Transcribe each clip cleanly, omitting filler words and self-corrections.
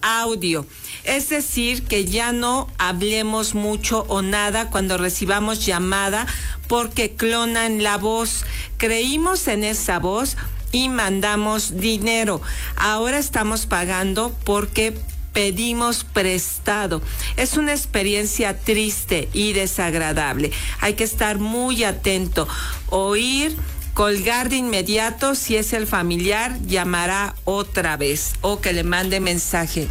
audio. Es decir, que ya no hablemos mucho o nada cuando recibamos llamada porque clonan la voz. Creímos en esa voz y mandamos dinero. Ahora estamos pagando porque pedimos prestado. Es una experiencia triste y desagradable. Hay que estar muy atento. Oír, colgar de inmediato. Si es el familiar, llamará otra vez o que le mande mensaje.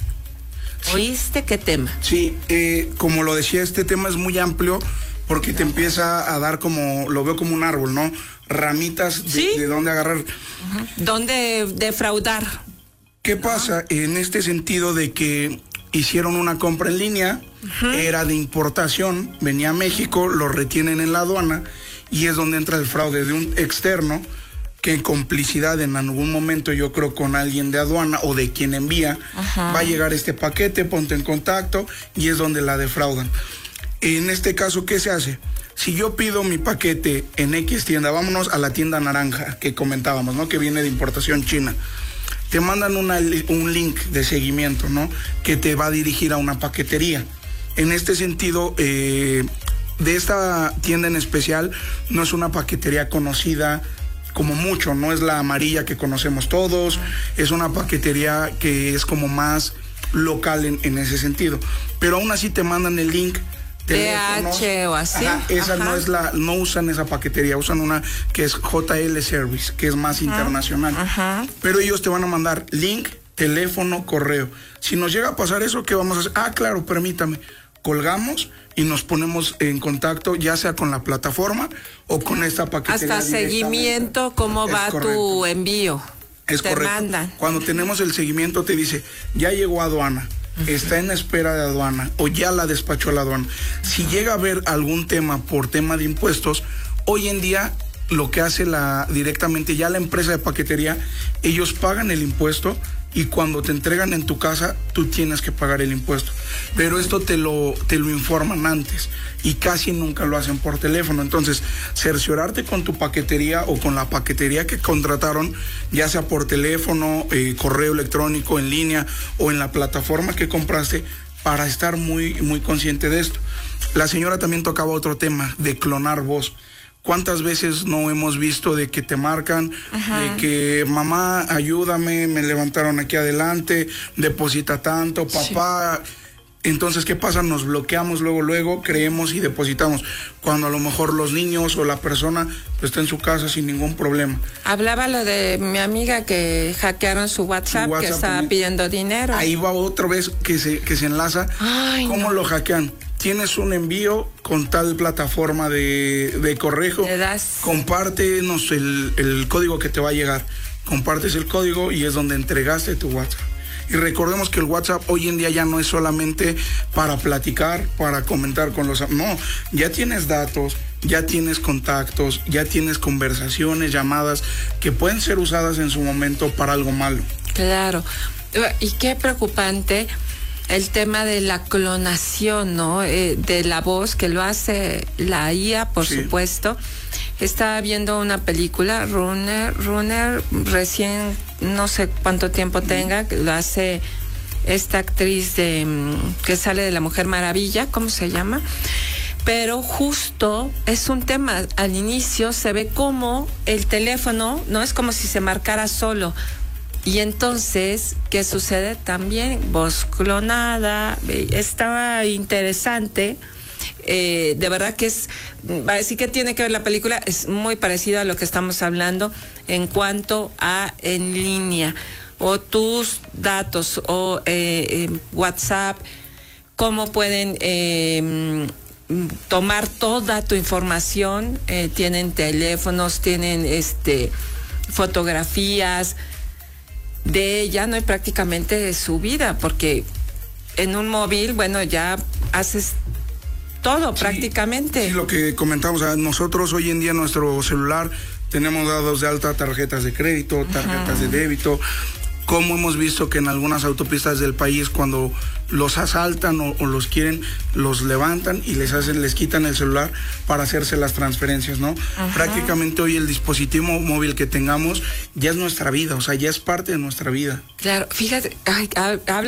¿Oíste qué tema? Sí, como lo decía, este tema es muy amplio porque te empieza a dar como, lo veo como un árbol, ¿no? Ramitas de dónde agarrar. ¿Dónde defraudar? ¿Qué pasa en este sentido de que hicieron una compra en línea, era de importación, venía a México, lo retienen en la aduana y es donde entra el fraude de un externo que en complicidad en algún momento, yo creo, con alguien de aduana o de quien envía, va a llegar este paquete, ponte en contacto y es donde la defraudan. En este caso, ¿qué se hace? Si yo pido mi paquete en X tienda, vámonos a la tienda naranja que comentábamos, ¿no? Que viene de importación china. Te mandan un link de seguimiento, ¿no? Que te va a dirigir a una paquetería. En este sentido, de esta tienda en especial, no es una paquetería conocida como mucho, no es la amarilla que conocemos todos, es una paquetería que es como más local en ese sentido. Pero aún así te mandan el link. DH o así. Esa no es no usan esa paquetería, usan una que es JL Service, que es más internacional. Pero ellos te van a mandar link, teléfono, correo. Si nos llega a pasar eso, ¿qué vamos a hacer? Claro, permítame. Colgamos y nos ponemos en contacto, ya sea con la plataforma o con esta paquetería. Hasta seguimiento, cómo va tu envío. Es te correcto. Mandan. Cuando tenemos el seguimiento te dice, ya llegó a aduana, está en espera de aduana o ya la despachó la aduana. Si llega a haber algún tema por tema de impuestos, hoy en día lo que hace directamente ya la empresa de paquetería, ellos pagan el impuesto y cuando te entregan en tu casa, tú tienes que pagar el impuesto. Pero esto te lo informan antes y casi nunca lo hacen por teléfono. Entonces, cerciorarte con tu paquetería o con la paquetería que contrataron, ya sea por teléfono, correo electrónico, en línea o en la plataforma que compraste, para estar muy, muy consciente de esto. La señora también tocaba otro tema de clonar voz. ¿Cuántas veces no hemos visto de que te marcan, de que mamá, ayúdame, me levantaron aquí adelante, deposita tanto, papá? Sí. Entonces, ¿qué pasa? Nos bloqueamos luego, creemos y depositamos, cuando a lo mejor los niños o la persona pues, está en su casa sin ningún problema. Hablaba lo de mi amiga que hackearon su WhatsApp que estaba también pidiendo dinero. Ahí va otra vez que se enlaza. ¿Cómo lo hackean? Tienes un envío con tal plataforma de correo, compártenos el código que te va a llegar. Compartes el código y es donde entregaste tu WhatsApp. Y recordemos que el WhatsApp hoy en día ya no es solamente para platicar, para comentar con los... No, ya tienes datos, ya tienes contactos, ya tienes conversaciones, llamadas que pueden ser usadas en su momento para algo malo. Claro. Y qué preocupante el tema de la clonación, ¿no? De la voz, que lo hace la IA, por supuesto. Estaba viendo una película, Runner, recién, no sé cuánto tiempo tenga, lo hace esta actriz que sale de La Mujer Maravilla, ¿cómo se llama? Pero justo es un tema, al inicio se ve como el teléfono, ¿no? Es como si se marcara solo. Y entonces, ¿qué sucede? También voz clonada, estaba interesante. De verdad que sí que tiene que ver la película, es muy parecida a lo que estamos hablando en cuanto a en línea, o tus datos, o WhatsApp, cómo pueden tomar toda tu información, tienen teléfonos, tienen fotografías de ella, ¿no? Y prácticamente su vida, porque en un móvil, bueno, ya haces todo prácticamente. Sí, lo que comentamos, nosotros hoy en día nuestro celular tenemos dados de alta tarjetas de crédito, tarjetas de débito. Como hemos visto que en algunas autopistas del país, cuando los asaltan o los quieren, los levantan y les quitan el celular para hacerse las transferencias, ¿no? Prácticamente hoy el dispositivo móvil que tengamos ya es nuestra vida, o sea, ya es parte de nuestra vida. Claro, fíjate, habla